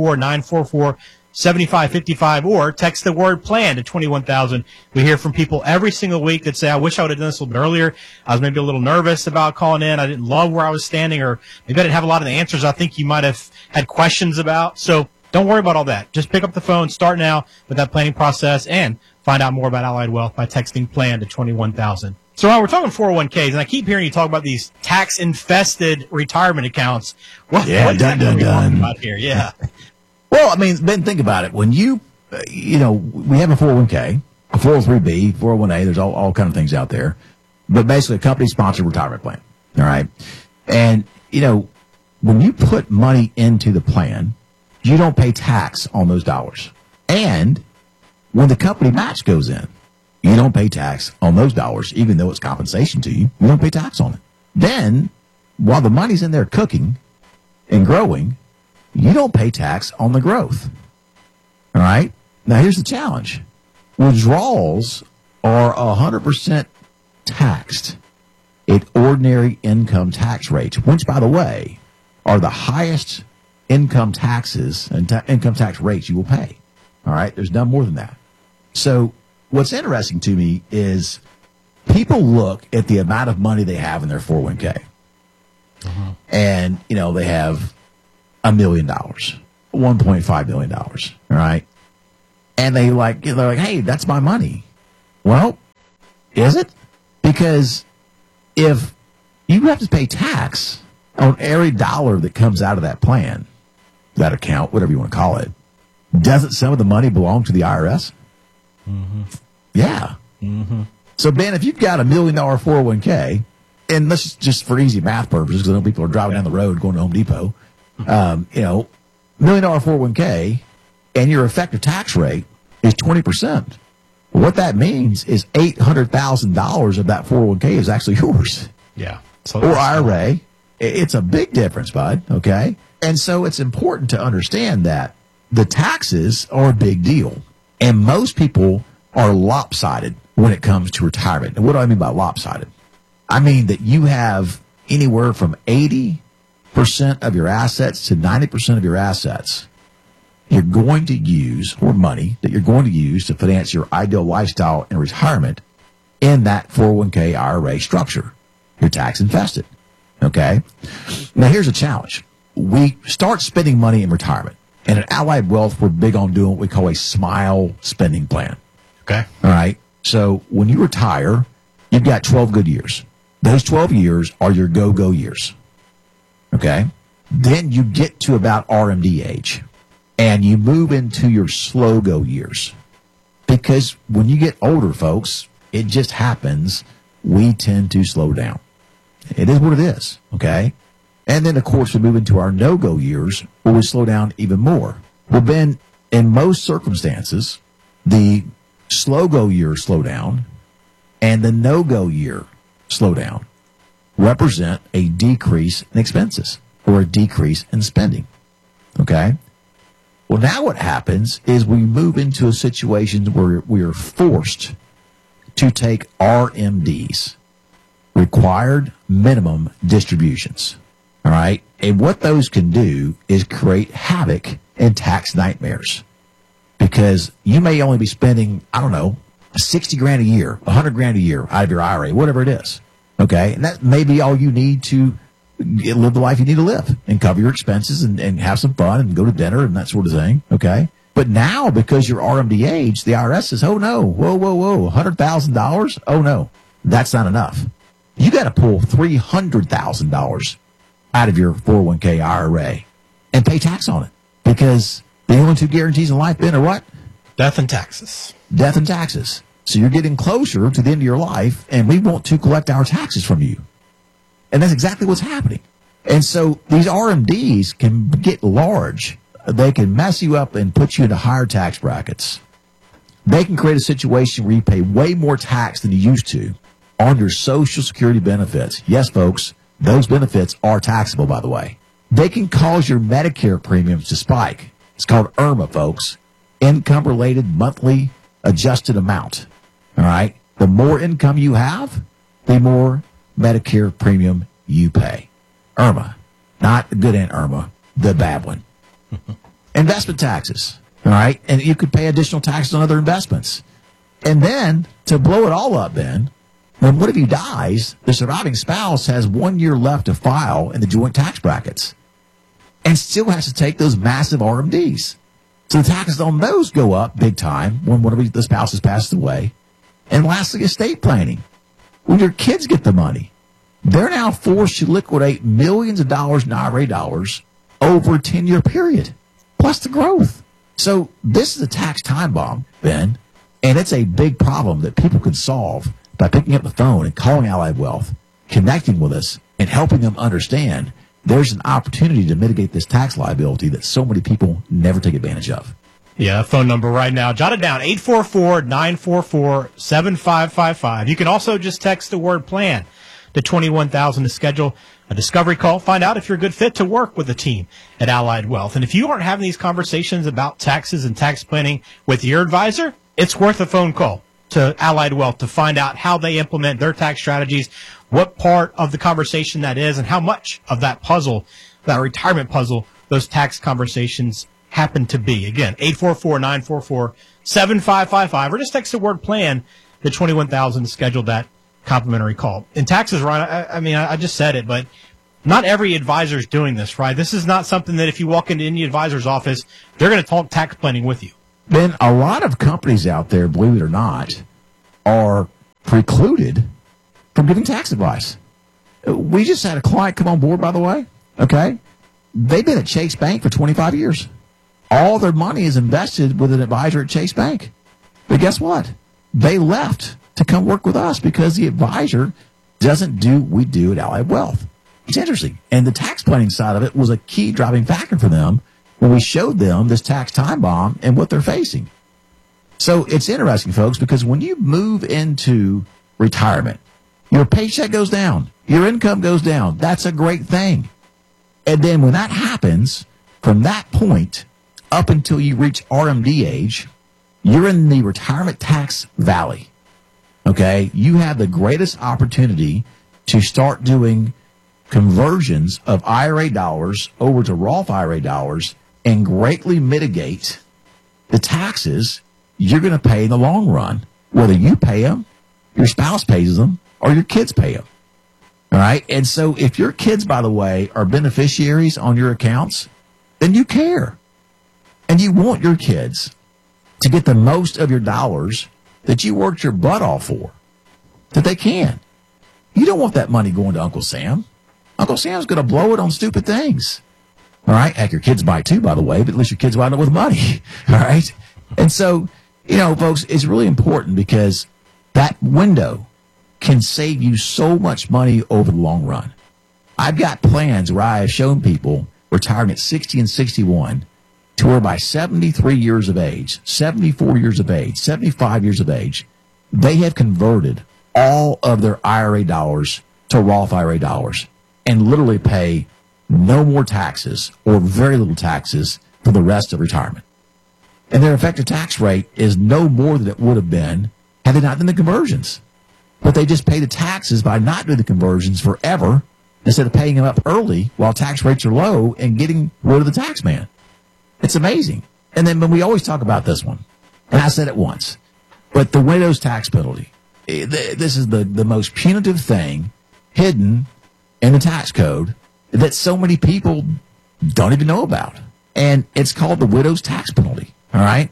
844-944-7555 or text the word PLAN to 21,000. We hear from people every single week that say, I wish I would have done this a little bit earlier. I was maybe a little nervous about calling in. I didn't love where I was standing, or maybe I didn't have a lot of the answers I think you might have had questions about. So don't worry about all that. Just pick up the phone, start now with that planning process, and find out more about Allied Wealth by texting PLAN to 21,000. So Ron, we're talking 401ks, and I keep hearing you talk about these tax-infested retirement accounts. What's that talking about here? Yeah. Well, I mean, Ben, think about it. When you we have a 401k, a 403b, 401a, there's all kind of things out there. But basically a company-sponsored retirement plan, all right? And, when you put money into the plan, you don't pay tax on those dollars. And when the company match goes in, you don't pay tax on those dollars, even though it's compensation to you. You don't pay tax on it. Then, while the money's in there cooking and growing, you don't pay tax on the growth. All right? Now, here's the challenge. Withdrawals are 100% taxed at ordinary income tax rates, which, by the way, are the highest income taxes and income tax rates you will pay. All right? There's none more than that. So what's interesting to me is people look at the amount of money they have in their 401k. And, they have $1 million, $1.5 million. All right? And they're like, hey, that's my money. Well, is it? Because if you have to pay tax on every dollar that comes out of that plan, that account, whatever you want to call it, doesn't some of the money belong to the IRS? Mm-hmm. Yeah. Mm-hmm. So, Ben, if you've got $1 million 401k, and let's just for easy math purposes, because I know people are driving down the road going to Home Depot, $1 million 401k, and your effective tax rate is 20%. What that means is $800,000 of that 401k is actually yours. Yeah. Or IRA. It's a big difference, bud. Okay. And so it's important to understand that the taxes are a big deal. And most people are lopsided when it comes to retirement. And what do I mean by lopsided? I mean that you have anywhere from 80% of your assets to 90% of your assets you're going to use, or money that you're going to use to finance your ideal lifestyle and retirement in that 401k IRA structure. You're tax invested. Okay? Now, here's a challenge. We start spending money in retirement. And at Allied Wealth, we're big on doing what we call a SMILE spending plan. Okay. All right? So when you retire, you've got 12 good years. Those 12 years are your go-go years. Okay? Then you get to about RMD age. And you move into your slow-go years. Because when you get older, folks, it just happens, we tend to slow down. It is what it is, okay? And then, of course, we move into our no-go years where we slow down even more. Well, Ben, in most circumstances, the slow-go year slow down and the no-go year slow down represent a decrease in expenses or a decrease in spending, okay? Well, now what happens is we move into a situation where we are forced to take RMDs, required minimum distributions. All right? And what those can do is create havoc and tax nightmares. Because you may only be spending, I don't know, $60,000 a year, $100,000 a year out of your IRA, whatever it is. Okay? And that may be all you need to live the life you need to live and cover your expenses and have some fun and go to dinner and that sort of thing. Okay. But now, because you're RMD age, the IRS says, oh no, whoa, $100,000? Oh no, that's not enough. You got to pull $300,000 out of your 401k IRA and pay tax on it, because the only two guarantees in life, Ben, are what? Death and taxes. Death and taxes. So you're getting closer to the end of your life, and we want to collect our taxes from you. And that's exactly what's happening. And so these RMDs can get large. They can mess you up and put you into higher tax brackets. They can create a situation where you pay way more tax than you used to on your Social Security benefits. Yes, folks, those benefits are taxable, by the way. They can cause your Medicare premiums to spike. It's called IRMA, folks. Income-related monthly adjusted amount. All right? The more income you have, the more Medicare premium you pay. IRMA. Not the good Aunt Irma, the bad one. Investment taxes. All right? And you could pay additional taxes on other investments. And then, to blow it all up, Ben, when one of you dies, the surviving spouse has 1 year left to file in the joint tax brackets and still has to take those massive RMDs. So the taxes on those go up big time when one of the spouses passes away. And lastly, estate planning. When your kids get the money, they're now forced to liquidate millions of dollars in IRA dollars over a 10-year period, plus the growth. So this is a tax time bomb, Ben, and it's a big problem that people can solve by picking up the phone and calling Allied Wealth, connecting with us, and helping them understand there's an opportunity to mitigate this tax liability that so many people never take advantage of. Yeah, phone number right now. Jot it down, 844-944-7555. You can also just text the word plan to 21,000 to schedule a discovery call. Find out if you're a good fit to work with the team at Allied Wealth. And if you aren't having these conversations about taxes and tax planning with your advisor, it's worth a phone call to Allied Wealth to find out how they implement their tax strategies, what part of the conversation that is, and how much of that puzzle, that retirement puzzle, those tax conversations happen to be. Again, 844-944-7555, or just text the word plan to 21,000 to schedule that complimentary call. In taxes, Ryan, I just said it, but not every advisor is doing this, right? This is not something that if you walk into any advisor's office, they're going to talk tax planning with you. Ben, a lot of companies out there, believe it or not, are precluded from giving tax advice. We just had a client come on board, by the way, okay? They've been at Chase Bank for 25 years. All their money is invested with an advisor at Chase Bank. But guess what? They left to come work with us because the advisor doesn't do what we do at Allied Wealth. It's interesting. And the tax planning side of it was a key driving factor for them when we showed them this tax time bomb and what they're facing. So it's interesting, folks, because when you move into retirement, your paycheck goes down, your income goes down. That's a great thing. And then when that happens, from that point up until you reach RMD age, you're in the retirement tax valley. Okay? You have the greatest opportunity to start doing conversions of IRA dollars over to Roth IRA dollars and greatly mitigate the taxes you're going to pay in the long run, whether you pay them, your spouse pays them, or your kids pay them. All right? And so if your kids, by the way, are beneficiaries on your accounts, then you care. And you want your kids to get the most of your dollars that you worked your butt off for, that they can. You don't want that money going to Uncle Sam. Uncle Sam's going to blow it on stupid things. All right? Heck, your kids might too, by the way, but at least your kids wind up with money. All right? And so, folks, it's really important because that window can save you so much money over the long run. I've got plans where I have shown people retiring at 60 and 61 to where by 73 years of age, 74 years of age, 75 years of age, they have converted all of their IRA dollars to Roth IRA dollars and literally pay no more taxes or very little taxes for the rest of retirement. And their effective tax rate is no more than it would have been had they not done the conversions. But they just pay the taxes by not doing the conversions forever instead of paying them up early while tax rates are low and getting rid of the tax man. It's amazing. And then when we always talk about this one, and I said it once, but the widow's tax penalty, this is the most punitive thing hidden in the tax code that so many people don't even know about. And it's called the widow's tax penalty. All right?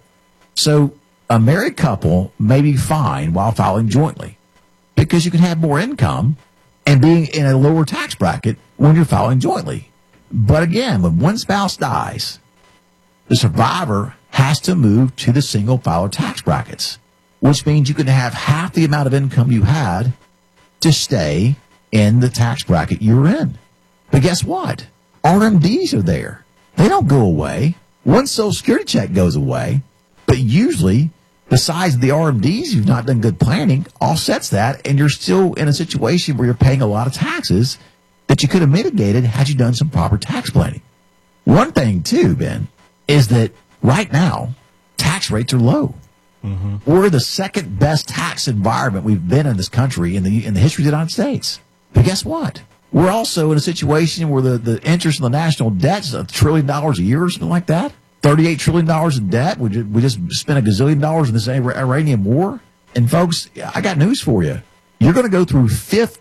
So a married couple may be fine while filing jointly because you can have more income and being in a lower tax bracket when you're filing jointly. But again, when one spouse dies, the survivor has to move to the single filer tax brackets, which means you can have half the amount of income you had to stay in the tax bracket you're in. But guess what? RMDs are there. They don't go away. One Social Security check goes away, but usually the size of the RMDs, you've not done good planning, offsets that, and you're still in a situation where you're paying a lot of taxes that you could have mitigated had you done some proper tax planning. One thing, too, Ben, is that right now, tax rates are low. Mm-hmm. We're the second best tax environment we've been in this country in the history of the United States. But guess what? We're also in a situation where the interest in the national debt is $1 trillion a year or something like that. $38 trillion in debt. We just spent $1 gazillion in this Iranian war. And folks, I got news for you. You're going to go through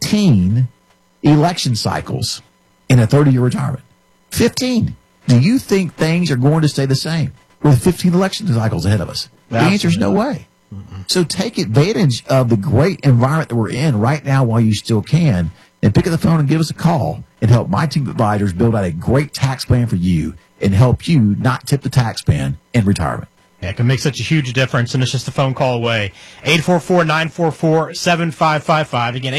15 election cycles in a 30-year retirement. 15. Do you think things are going to stay the same with 15 election cycles ahead of us? The answer is no way. Mm-hmm. So take advantage of the great environment that we're in right now while you still can, and pick up the phone and give us a call and help my team of advisors build out a great tax plan for you and help you not tip the tax man in retirement. Yeah, it can make such a huge difference, and it's just a phone call away. 844-944-7555. Again,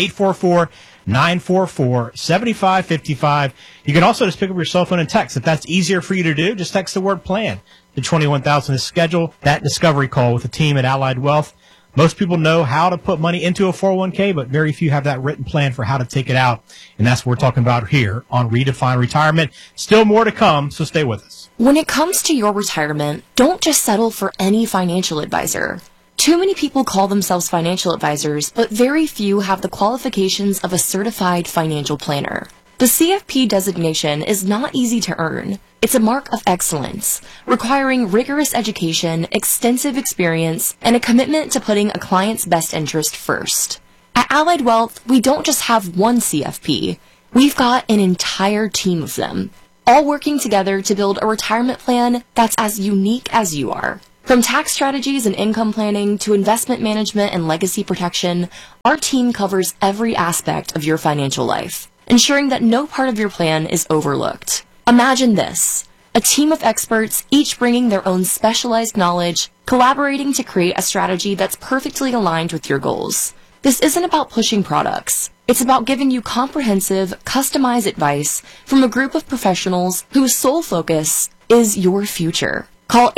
844-944-7555. You can also just pick up your cell phone and text. If that's easier for you to do, just text the word PLAN to 21,000 to schedule that discovery call with the team at Allied Wealth. Most people know how to put money into a 401k, but very few have that written plan for how to take it out. And that's what we're talking about here on Redefine Retirement. Still more to come, so stay with us. When it comes to your retirement, don't just settle for any financial advisor. Too many people call themselves financial advisors, but very few have the qualifications of a certified financial planner. The CFP designation is not easy to earn. It's a mark of excellence, requiring rigorous education, extensive experience, and a commitment to putting a client's best interest first. At Allied Wealth, we don't just have one CFP. We've got an entire team of them, all working together to build a retirement plan that's as unique as you are. From tax strategies and income planning to investment management and legacy protection, our team covers every aspect of your financial life, ensuring that no part of your plan is overlooked. Imagine this: a team of experts, each bringing their own specialized knowledge, collaborating to create a strategy that's perfectly aligned with your goals. This isn't about pushing products. It's about giving you comprehensive, customized advice from a group of professionals whose sole focus is your future. Call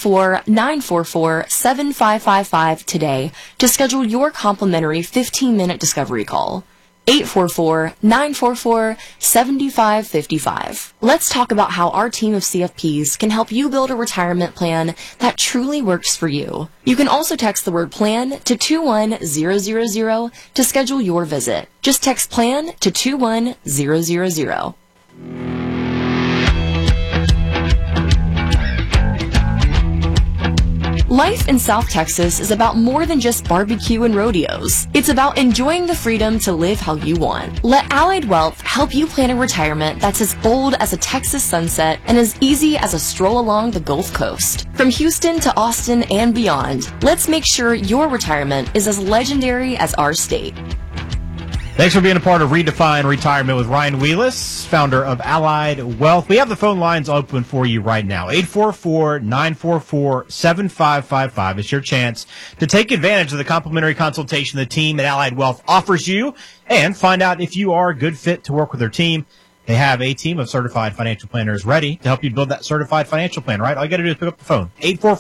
844-944-7555 today to schedule your complimentary 15-minute discovery call. 844-944-7555. Let's talk about how our team of CFPs can help you build a retirement plan that truly works for you. You can also text the word PLAN to 21000 to schedule your visit. Just text PLAN to 21000. Life in South Texas is about more than just barbecue and rodeos. It's about enjoying the freedom to live how you want. Let Allied Wealth help you plan a retirement that's as bold as a Texas sunset and as easy as a stroll along the Gulf Coast. From Houston to Austin and beyond, let's make sure your retirement is as legendary as our state. Thanks for being a part of Redefine Retirement with Ryan Wheelis, founder of Allied Wealth. We have the phone lines open for you right now. 844-944-7555. It's your chance to take advantage of the complimentary consultation the team at Allied Wealth offers you and find out if you are a good fit to work with their team. They have a team of certified financial planners ready to help you build that certified financial plan, right? All you got to do is pick up the phone.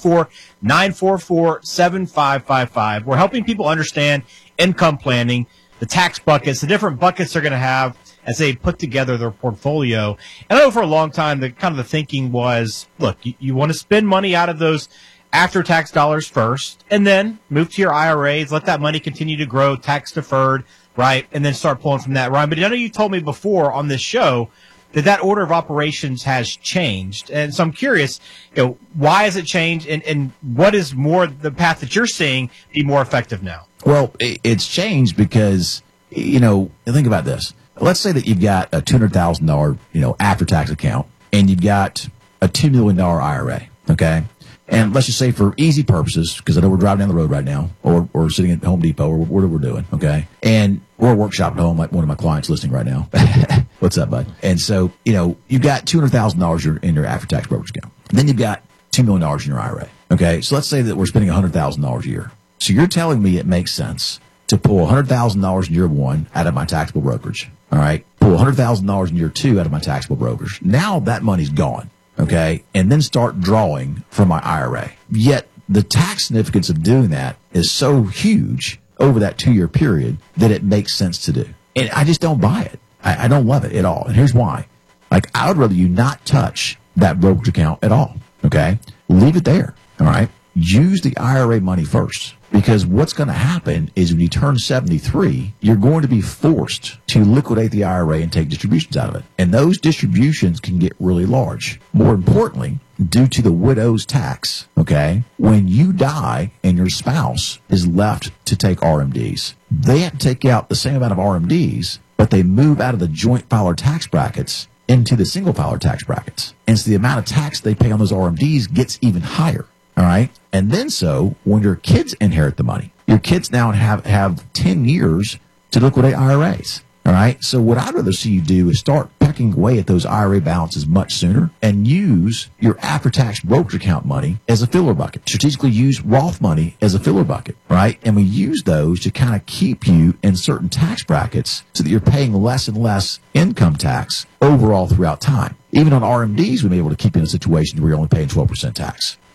844-944-7555. We're helping people understand income planning, the tax buckets, the different buckets they're going to have as they put together their portfolio. And I know for a long time, the thinking was, look, you want to spend money out of those after-tax dollars first, and then move to your IRAs, let that money continue to grow, tax-deferred, right, and then start pulling from that, Ryan. But I know you told me before on this show that order of operations has changed. And so I'm curious, why has it changed, and what is more the path that you're seeing be more effective now? Well, it's changed because, think about this. Let's say that you've got a $200,000, after-tax account, and you've got a $2 million IRA, okay? And let's just say for easy purposes, because I know we're driving down the road right now, or sitting at Home Depot, or whatever we're doing, okay? And we're a workshop at home, like one of my clients listening right now. What's up, bud? And so, you've got $200,000 in your after-tax brokerage account. Then you've got $2 million in your IRA, okay? So let's say that we're spending $100,000 a year. So you're telling me it makes sense to pull $100,000 in year one out of my taxable brokerage, all right? Pull $100,000 in year two out of my taxable brokerage. Now that money's gone, okay? And then start drawing from my IRA. Yet the tax significance of doing that is so huge over that 2-year period that it makes sense to do. And I just don't buy it. I don't love it at all. And here's why. Like, I would rather you not touch that brokerage account at all, okay? Leave it there, all right? Use the IRA money first. Because what's going to happen is when you turn 73, you're going to be forced to liquidate the IRA and take distributions out of it. And those distributions can get really large. More importantly, due to the widow's tax, okay, when you die and your spouse is left to take RMDs, they have to take out the same amount of RMDs, but they move out of the joint filer tax brackets into the single filer tax brackets. And so the amount of tax they pay on those RMDs gets even higher. All right. And then so when your kids inherit the money, your kids now have 10 years to liquidate IRAs. All right. So what I'd rather see you do is start pecking away at those IRA balances much sooner and use your after-tax brokerage account money as a filler bucket. Strategically use Roth money as a filler bucket. Right. And we use those to kind of keep you in certain tax brackets so that you're paying less and less income tax overall throughout time. Even on RMDs, we may be able to keep you in a situation where you're only paying 12% tax.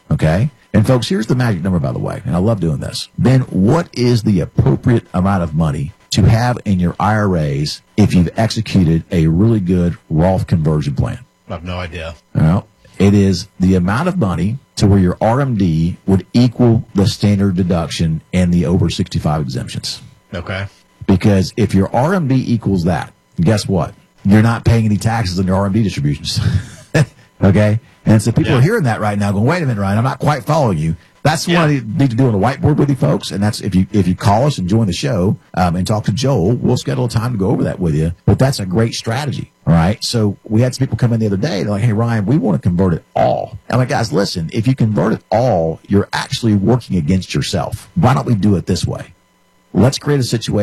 Okay? And folks, here's the magic number, by the way, and I love doing this. Ben, what is the appropriate amount of money to have in your IRAs if you've executed a really good Roth conversion plan? I have no idea. Well, it is the amount of money to where your RMD would equal the standard deduction and the over 65 exemptions. Okay. Because if your RMD equals that, guess what? You're not paying any taxes on your RMD distributions. Okay? And so people are hearing that right now going, wait a minute, Ryan, I'm not quite following you. That's what I need to do on the whiteboard with you folks. And that's if you call us and join the show and talk to Joel, we'll schedule a time to go over that with you. But that's a great strategy. All right. So we had some people come in the other day. They're like, hey, Ryan, we want to convert it all. I'm like, guys, listen, if you convert it all, you're actually working against yourself. Why don't we do it this way? Let's create a situation